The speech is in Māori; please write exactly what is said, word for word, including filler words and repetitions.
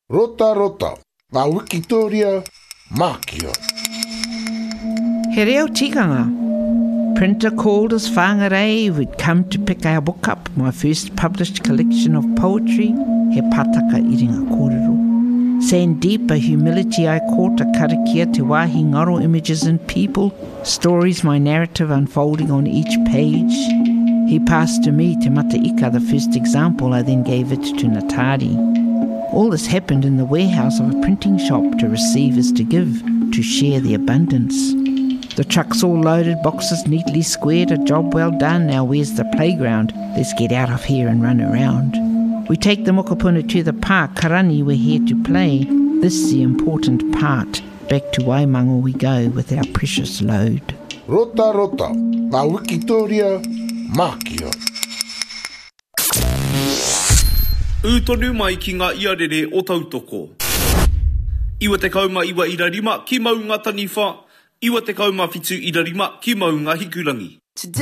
Rota rota, ngā Wikitoria Mākia. He reo tikanga. Printer called us whangarei would come to pick our book up, my first published collection of poetry, He Pataka Iringa Kōrero. Saying deeper humility I caught a karakia te wāhi ngaro images and people, stories my narrative unfolding on each page. He passed to me te mataika the first example, I then gave it to Natari. All this happened in the warehouse of a printing shop to receive is to give, to share the abundance. The trucks all loaded, boxes neatly squared, a job well done. Now where's the playground? Let's get out of here and run around. We take the mokopuna to the park, Karani, we're here to play. This is the important part. Back to Waimango we go with our precious load. Rota rota, ngā Wikitoria Mākia. Ūtonu mai ki ngā iarere o tautoko. Iwa te kauma iwa irarima ki mau ngā taniwha. Iwa te kauma fitu irarima ki mau ngā hikurangi.